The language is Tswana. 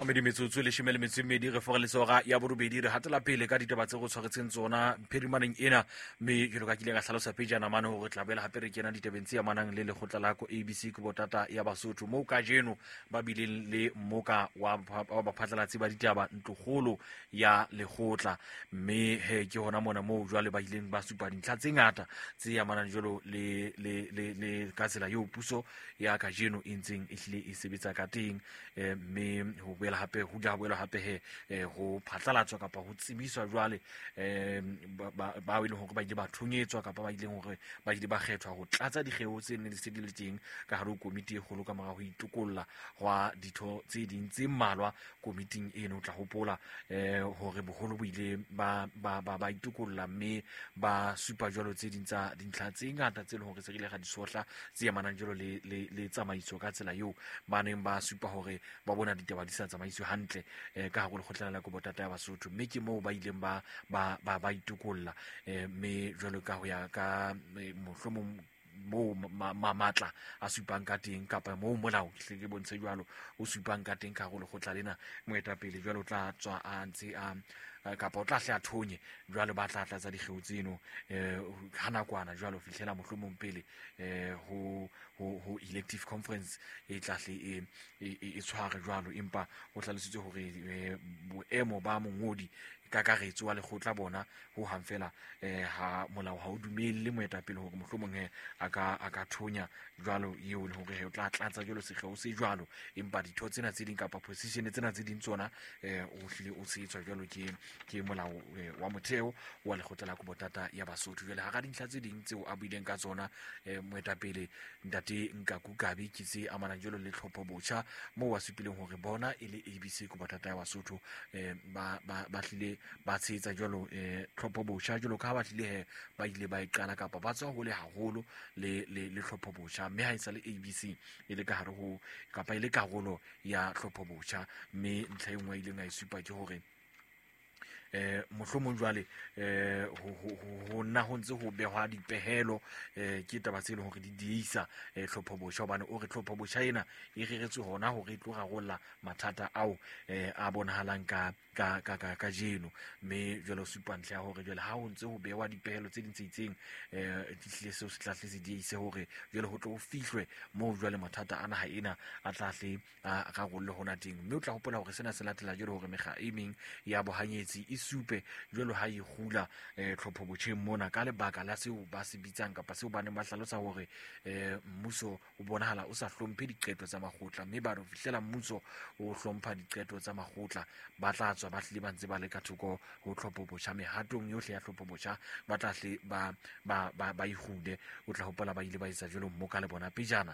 metsotso le shemele metsemmedi re foga lesora ya borobedi re hatela pele ka ditaba tse go tshwaretseng tsona phirimaneng ena mme jalo ka kile ka tlhalosa pejana mane gore tla boela gape re kena ditabeng tse amanang le lekgotla la ko ABC ke botata ya basotho mo ka jeno ba bileng le mmoka wa baphatlalatsi ba ditaba ntlogolo ya lekgotla mme he ke hona mona moo jwale ba ileng ba supa dintlha tse ngata tse amanang jalo le ka tsela eo puso ya ka jeno e ntseng e hlile e sebetsa ka teng mme ho boela hape ho ja boela hape he ho phatlalatswa kapa ho tsebiswa jwale ba ile hore ba ile ba thunyetswa kapa ba ile hore ba ile ba kgethwa ho tlatsa dikgeo tse ne di se di le teng ka hare ho komiti e kgolo ka mora ho itukolla wa ditho tse ding tse mmalwa komiting eno tla hopola hore boholo bo ile ba itukolla mme ba supa jwalo tse ding tsa dintlha tse ngata tse le hore se rile ga di sohla tse amanang jwalo le tsamaiso ka tsela eo ba neng ba supa hore ba bona ditaba di sa tsamaiswe hantle ka hare ho lekgotla la botata ya basotho mme ke moo ba ileng ba itukolla mme jwalo ka ho ya ka mohlomong mo matla a supang ka teng kapa mo molao ke bontshe jwalo o supang ka teng ka go lekgotla lena moetapele jwalo o tla tswa a ntse a kapa o tla hle a thonye jwalo ba tla tlatsa dikgeo tseno ha nakwana jwalo fihlela mohlomong pele ho elective conference e tla hle e tshware jwalo empa o hlalositse hore boemo ba mongodi kakaretso wa lekgotla bona ho hang fela ha molao ha o dumelle moetapele hore mohlomong a ka thonya jwalo eo le hore o tla tlatsa jwalo sekgeo se jwalo empa ditho tsena tse ding kapa position tsena tse ding tsona o hlile o setswa jwalo ke molao wa motheo wa lekgotla la botata ya basotho jwale ha ga dintlha tse ding tseo a buileng ka tsona moetapele ntate Nkaku Kabi ke tse amanang jwalo le tlhopho botjha mo wa supileng hore bona e le ABC ke botata ya basotho ba hlile ba tshetsa jwalo tlhopho botjha jwalo ka ha ba hlile ba ile ba iqala kapa ba tswa ho le haholo le tlhopho botjha mme ha e sa le ABC e le ka hare ho kapa e le karolo ya tlhopho botjha mme ntlha e nngwe ile nga isupa ke hore mohlomong jwale ho nna ho ntse ho behwa dipehelo ke taba tse leng hore di diisa tlhopho botjha hobane o re tlhopho botjha ena e reretswe hona hore e tlo rarolla mathata ao a bonahalang ka jeno mme jwale o supa ntlha ya hore jwale ha ho ntse ho behwa dipehelo tse ding tse itseng di hlile seo se tla hle se diise hore jwale ho tlo ho fihlwe moo jwale mathata a naha ena a tla hle a rarolle hona teng mme o tla hopola hore sena se latela jwale hore mekga e meng ya bohanyetsi e supe jwalo ha e hula tlhopho botjheng mona ka lebaka la seo ba se bitsang kapa seo ba neng ba hlalosa hore mmuso o bonahala o sa hlomphe diqeto tsa makgotla mme ba re fihlela mmuso o hlompha diqeto tsa makgotla ba tla tswa ba hlile ba ntse ba le ka thoko ho tlhopho botjha mehatong yohle ya tlhopho botjha ba tla hle ba ihule o tla hopola ba ile ba etsa jwalo mmoka le bona pejana